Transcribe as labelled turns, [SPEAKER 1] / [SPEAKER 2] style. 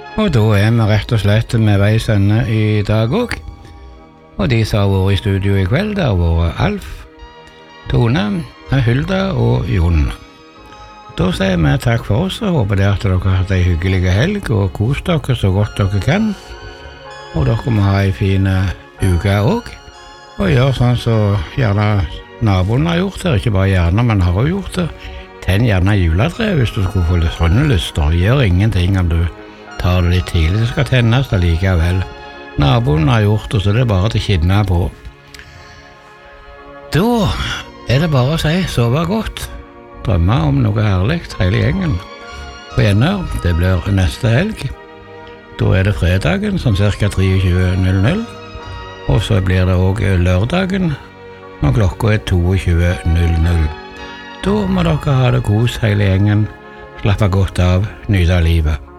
[SPEAKER 1] Og da vi rett og slett med veis ende I dag også. Og de som har vært I studio I kveld, det har vært Alf, Tone, Hulda og Jon. Da sier vi takk for oss og håper at dere har hatt en hyggelig helg og kost dere så godt dere kan. Og dere må ha en fin uke også. Og gjør sånn så gjerne naboen har gjort det, ikke bare gjerne, men har også gjort det. Tenn gjerne juletre hvis du skulle få litt sånne lyster. Gjør ingenting om du tar det litt tidlig, det skal tennes det likevel. Naboen har gjort det, så det bare til kinne på. Da det bare å si, sove godt. Drømme om noe herlig, hele gjengen. På Gjenør, det blir neste helg. Da det fredagen, sånn cirka 23:00. Og så blir det også lørdagen, når klokka 22:00. Da må dere ha det kos hele gjengen, slappe godt av, nyte livet.